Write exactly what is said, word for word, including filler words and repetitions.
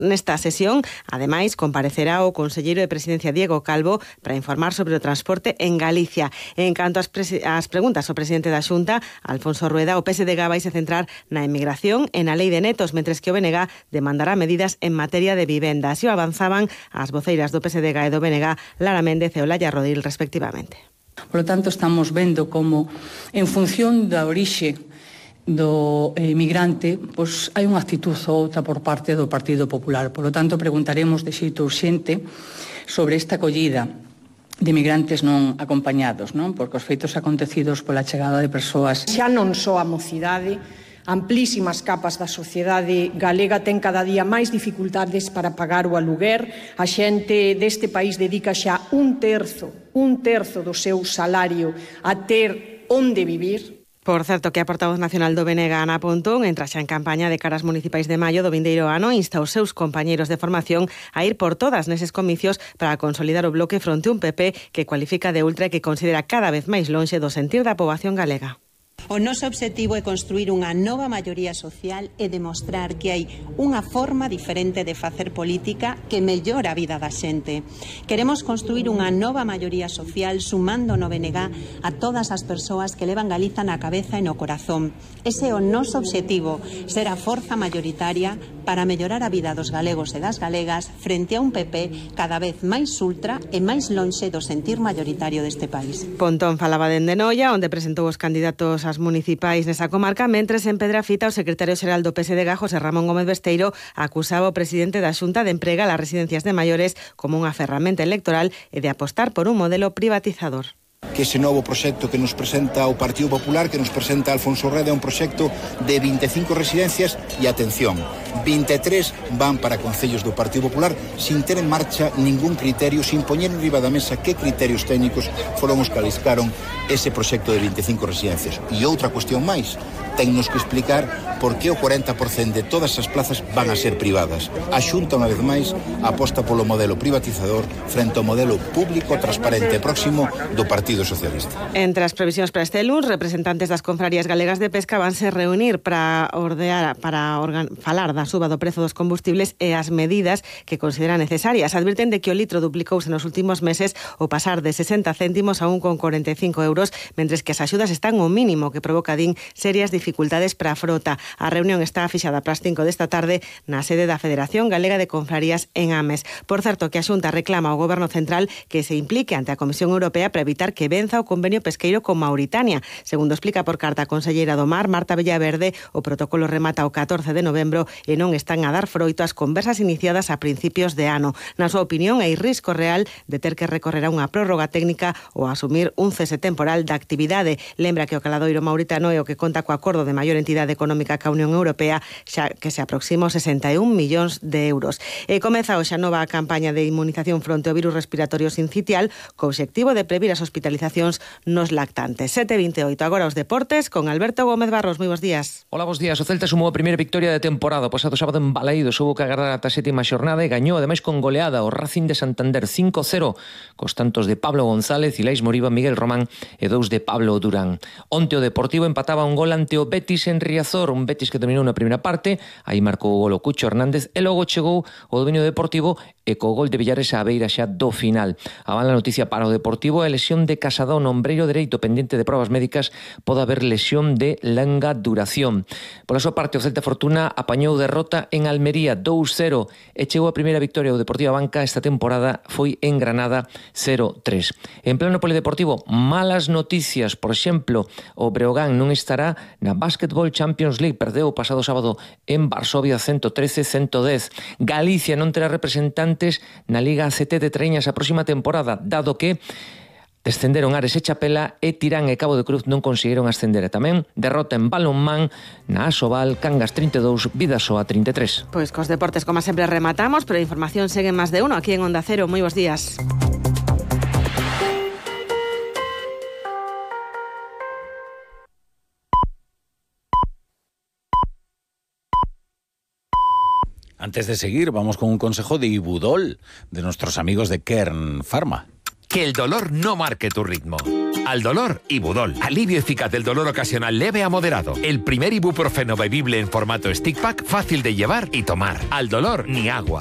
Nesta sesión, ademais, comparecerá o conselleiro de Presidencia Diego Calvo para informar sobre o transporte en Galicia. En canto ás, ás preguntas ao presidente da Xunta, Alfonso Rueda, o P S D G vai se centrar na emigración e na lei de netos, mentres que o B N G demandará medidas en materia de vivenda. Así o avanzaban as voceiras do P S D G e do B N G, Lara Méndez e Olaya Rodil, respectivamente. Por lo tanto, estamos vendo como, en función da orixe do emigrante, pois hai unha actitud ou outra por parte do Partido Popular. Por lo tanto, preguntaremos de xeito urxente sobre esta acollida de migrantes non acompañados, non? Porque os feitos acontecidos pola chegada de persoas... Xa non só a mocidade, amplísimas capas da sociedade galega ten cada día máis dificultades para pagar o aluguer. A xente deste país dedica xa un terzo, un terzo do seu salario a ter onde vivir. Por certo, que a portavoz nacional do B N G, Ana Pontón, entra xa en campaña de caras municipais de maio do vindeiro ano, insta os seus compañeiros de formación a ir por todas neses comicios para consolidar o bloque fronte un P P que cualifica de ultra e que considera cada vez máis lonxe do sentir da poboación galega. O noso obxectivo é construir unha nova maioría social e demostrar que hai unha forma diferente de facer política que mellora a vida da xente. Queremos construir unha nova maioría social sumando no B N G a todas as persoas que levan Galiza na cabeza e no corazón. Ese é o noso obxectivo, ser a forza maioritaria para mellorar a vida dos galegos e das galegas frente a un P P cada vez máis ultra e máis lonxe do sentir maioritario deste país. Pontón falaba dende Noia, onde presentou os candidatos ás municipais nesa comarca, mentres en Pedrafita o secretario xeral do P S D G, José Ramón Gómez Besteiro, acusaba o presidente da Xunta de emprega las residencias de maiores como unha ferramenta electoral e de apostar por un modelo privatizador. Que ese novo proxecto que nos presenta o Partido Popular, que nos presenta Alfonso Rueda, é un proxecto de vinte e cinco residencias e, atención, vinte e tres van para concellos do Partido Popular sin ter en marcha ningún criterio, sin poñer en riba da mesa que criterios técnicos foron os que aliscaron ese proxecto de vinte e cinco residencias. E outra cuestión máis, tennos que explicar por que o cuarenta por cento de todas as plazas van a ser privadas. A Xunta, unha vez máis, aposta polo modelo privatizador frente ao modelo público, transparente e próximo do Partido Socialista. Entre as previsións para este luns, representantes das confrarías galegas de pesca vanse reunir para ordear para organ, falar da suba do prezo dos combustibles e as medidas que consideran necesarias. Advirten de que o litro duplicouse nos últimos meses ao pasar de sesenta céntimos a un con cuarenta e cinco euros, mentres que as axudas están ao mínimo, que provoca, din, serias dificultades para a frota. A reunión está fixada para as cinco desta tarde na sede da Federación Galega de Confrarías en Ames. Por certo, que a Xunta reclama ao Goberno Central que se implique ante a Comisión Europea para evitar que venza o convenio pesqueiro con Mauritania. Segundo explica por carta a conselleira do Mar, Marta Villaverde, o protocolo remata o catorce de novembro e non están a dar froito as conversas iniciadas a principios de ano. Na súa opinión, hai risco real de ter que recorrer a unha prórroga técnica ou a asumir un cese temporal da actividade. Lembra que o caladoiro mauritano é o que conta co acordo de maior entidade económica ca Unión Europea, xa que se aproxima aos sesenta e un millóns de euros. E comeza hoxe a nova campaña de inmunización fronte ao virus respiratorio sincitial co obxectivo de previr as hospitalizacións nos lactantes. sete e vinte e oito, agora os deportes con Alberto Gómez Barros. Moi bons días. Hola, bons días. O Celta sumou a primeira victoria de temporada o pasado sábado en Balaídos. Houbo que agardar ata a sétima xornada e gañou ademais con goleada o Racing de Santander cinco cero cos tantos de Pablo González, Ilais Moriba, Miguel Román e dous de Pablo Durán. Onte o Deportivo empataba un gol ante o Betis en Riazor, un Betis que dominou na primeira parte, aí marcou o gol o Cucho Hernández e logo chegou o dominio deportivo e co gol de Villares a beira xa do final. A mala noticia para o Deportivo é a lesión de Casadón, ombreiro dereito pendente de probas médicas, pode haber lesión de longa duración. Pola súa parte, o Celta Fortuna apañou derrota en Almería dous cero e chegou a primeira victoria do Deportivo Banca esta temporada, foi en Granada cero tres. En plano polideportivo, malas noticias, por exemplo, o Breogán non estará na Basketball Champions League, perdeu o pasado sábado en Varsovia ciento trece a ciento dez. Galicia non terá representantes na Liga A C T de Treñas a próxima temporada, dado que descenderon Ares e Chapela e Tirán e Cabo de Cruz non conseguiron ascender. E tamén derrota en balonmán na Asobal, Cangas trinta e dous, Bidasoa trinta e tres. Pois cos deportes, como sempre, rematamos, pero a información segue máis de uno aquí en Onda Cero. Moi bons días. Antes de seguir, vamos con un consejo de Ibudol, de nuestros amigos de Kern Pharma. Que el dolor no marque tu ritmo. Aldolor Ibudol. Alivio eficaz del dolor ocasional leve a moderado. El primer ibuprofeno bebible en formato stick pack, fácil de llevar y tomar. Aldolor ni agua.